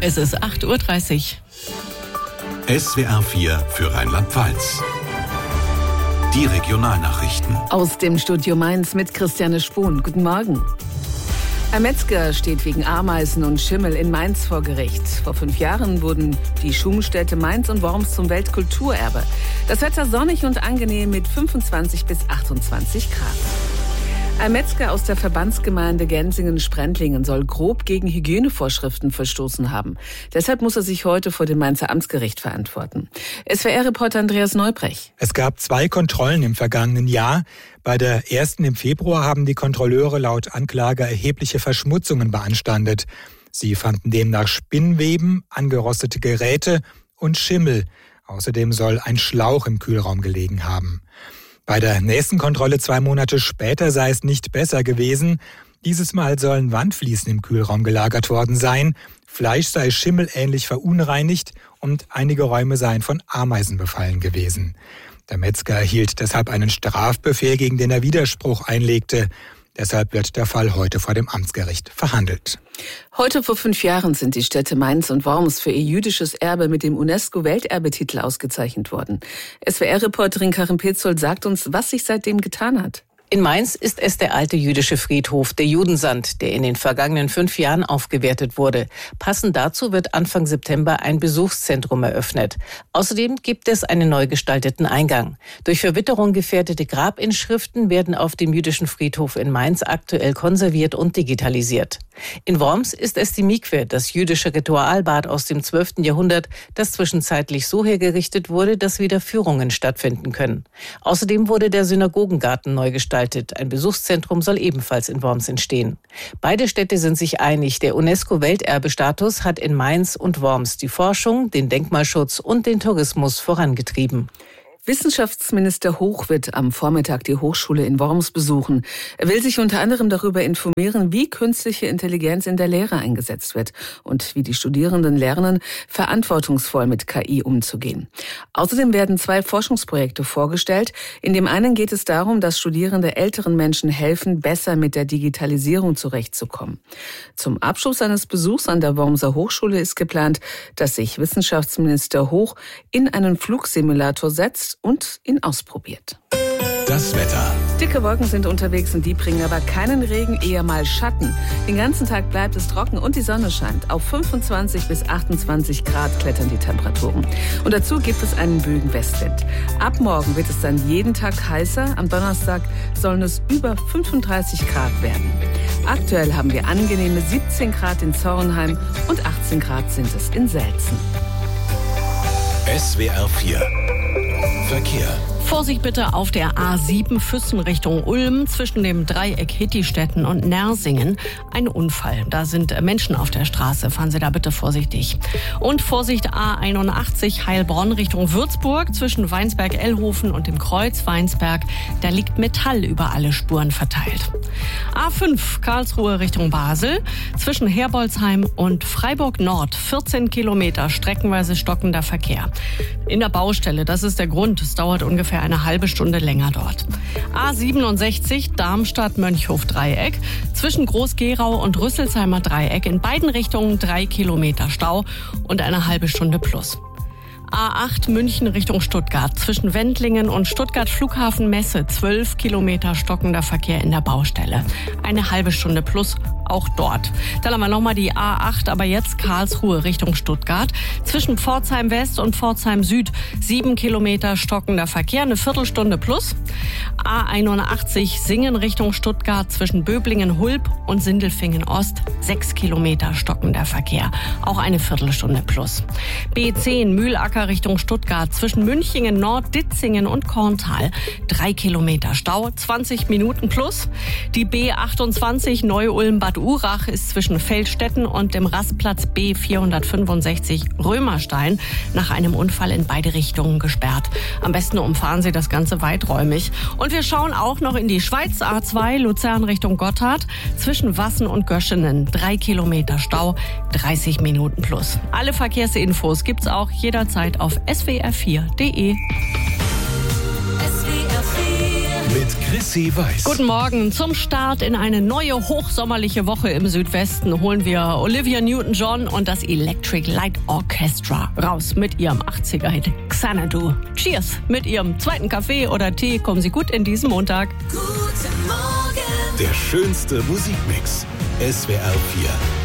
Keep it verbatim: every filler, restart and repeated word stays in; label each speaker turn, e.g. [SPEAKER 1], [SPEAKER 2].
[SPEAKER 1] Es ist acht Uhr dreißig.
[SPEAKER 2] S W R vier für Rheinland-Pfalz. Die Regionalnachrichten.
[SPEAKER 3] Aus dem Studio Mainz mit Christiane Spohn. Guten Morgen. Ein Metzger steht wegen Ameisen und Schimmel in Mainz vor Gericht. Vor fünf Jahren wurden die Schumstädte Mainz und Worms zum Weltkulturerbe. Das Wetter sonnig und angenehm mit fünfundzwanzig bis achtundzwanzig Grad. Ein Metzger aus der Verbandsgemeinde Gensingen-Sprendlingen soll grob gegen Hygienevorschriften verstoßen haben. Deshalb muss er sich heute vor dem Mainzer Amtsgericht verantworten. S W R-Reporter Andreas Neubrech.
[SPEAKER 4] Es gab zwei Kontrollen im vergangenen Jahr. Bei der ersten im Februar haben die Kontrolleure laut Anklage erhebliche Verschmutzungen beanstandet. Sie fanden demnach Spinnweben, angerostete Geräte und Schimmel. Außerdem soll ein Schlauch im Kühlraum gelegen haben. Bei der nächsten Kontrolle zwei Monate später sei es nicht besser gewesen. Dieses Mal sollen Wandfliesen im Kühlraum gelagert worden sein. Fleisch sei schimmelähnlich verunreinigt und einige Räume seien von Ameisen befallen gewesen. Der Metzger erhielt deshalb einen Strafbefehl, gegen den er Widerspruch einlegte. Deshalb wird der Fall heute vor dem Amtsgericht verhandelt.
[SPEAKER 3] Heute vor fünf Jahren sind die Städte Mainz und Worms für ihr jüdisches Erbe mit dem UNESCO-Welterbetitel ausgezeichnet worden. S W R-Reporterin Karin Petzold sagt uns, was sich seitdem getan hat.
[SPEAKER 5] In Mainz ist es der alte jüdische Friedhof, der Judensand, der in den vergangenen fünf Jahren aufgewertet wurde. Passend dazu wird Anfang September ein Besuchszentrum eröffnet. Außerdem gibt es einen neu gestalteten Eingang. Durch Verwitterung gefährdete Grabinschriften werden auf dem jüdischen Friedhof in Mainz aktuell konserviert und digitalisiert. In Worms ist es die Mikwe, das jüdische Ritualbad aus dem zwölften Jahrhundert, das zwischenzeitlich so hergerichtet wurde, dass wieder Führungen stattfinden können. Außerdem wurde der Synagogengarten neu gestaltet. Ein Besuchszentrum soll ebenfalls in Worms entstehen. Beide Städte sind sich einig, der UNESCO-Welterbestatus hat in Mainz und Worms die Forschung, den Denkmalschutz und den Tourismus vorangetrieben.
[SPEAKER 3] Wissenschaftsminister Hoch wird am Vormittag die Hochschule in Worms besuchen. Er will sich unter anderem darüber informieren, wie künstliche Intelligenz in der Lehre eingesetzt wird und wie die Studierenden lernen, verantwortungsvoll mit K I umzugehen. Außerdem werden zwei Forschungsprojekte vorgestellt. In dem einen geht es darum, dass Studierende älteren Menschen helfen, besser mit der Digitalisierung zurechtzukommen. Zum Abschluss seines Besuchs an der Wormser Hochschule ist geplant, dass sich Wissenschaftsminister Hoch in einen Flugsimulator setzt und ihn ausprobiert.
[SPEAKER 2] Das Wetter.
[SPEAKER 3] Dicke Wolken sind unterwegs und die bringen aber keinen Regen, eher mal Schatten. Den ganzen Tag bleibt es trocken und die Sonne scheint. Auf fünfundzwanzig bis achtundzwanzig Grad klettern die Temperaturen. Und dazu gibt es einen Bögen-Westwind. Ab morgen wird es dann jeden Tag heißer. Am Donnerstag sollen es über fünfunddreißig Grad werden. Aktuell haben wir angenehme siebzehn Grad in Zornheim und achtzehn Grad sind es in Selzen.
[SPEAKER 2] S W R vier Verkehr.
[SPEAKER 1] Vorsicht bitte auf der A sieben Füssen Richtung Ulm zwischen dem Dreieck Hittistetten und Nersingen. Ein Unfall. Da sind Menschen auf der Straße. Fahren Sie da bitte vorsichtig. Und Vorsicht A einundachtzig Heilbronn Richtung Würzburg zwischen Weinsberg-Ellhofen und dem Kreuz Weinsberg. Da liegt Metall über alle Spuren verteilt. A fünf Karlsruhe Richtung Basel zwischen Herbolzheim und Freiburg Nord. vierzehn Kilometer streckenweise stockender Verkehr. In der Baustelle, das ist der Grund. Es dauert ungefähr eine halbe Stunde länger dort. A siebenundsechzig Darmstadt-Mönchhof-Dreieck zwischen Groß-Gerau und Rüsselsheimer Dreieck in beiden Richtungen drei Kilometer Stau und eine halbe Stunde plus. A acht München Richtung Stuttgart zwischen Wendlingen und Stuttgart Flughafen Messe zwölf Kilometer stockender Verkehr in der Baustelle. Eine halbe Stunde plus auch dort. Dann haben wir nochmal die A acht, aber jetzt Karlsruhe Richtung Stuttgart zwischen Pforzheim West und Pforzheim Süd sieben Kilometer stockender Verkehr, eine Viertelstunde plus. A einundachtzig Singen Richtung Stuttgart zwischen Böblingen-Hulb und Sindelfingen Ost sechs Kilometer stockender Verkehr, auch eine Viertelstunde plus. B zehn Mühlacker Richtung Stuttgart zwischen Münchingen Nord, Ditzingen und Korntal drei Kilometer Stau, zwanzig Minuten plus. Die B achtundzwanzig Neu-Ulm-Bad Urach ist zwischen Feldstetten und dem Rastplatz B vierhundertfünfundsechzig Römerstein nach einem Unfall in beide Richtungen gesperrt. Am besten umfahren Sie das Ganze weiträumig. Und wir schauen auch noch in die Schweiz. A zwei Luzern Richtung Gotthard zwischen Wassen und Göschenen drei Kilometer Stau, dreißig Minuten plus. Alle Verkehrsinfos gibt's auch jederzeit auf s w r vier punkt d e.
[SPEAKER 2] Mit Chrissy Weiß.
[SPEAKER 1] Guten Morgen. Zum Start in eine neue hochsommerliche Woche im Südwesten holen wir Olivia Newton-John und das Electric Light Orchestra raus mit ihrem achtziger-Hit Xanadu. Cheers! Mit ihrem zweiten Kaffee oder Tee kommen Sie gut in diesen Montag.
[SPEAKER 2] Guten Morgen. Der schönste Musikmix. S W R vier.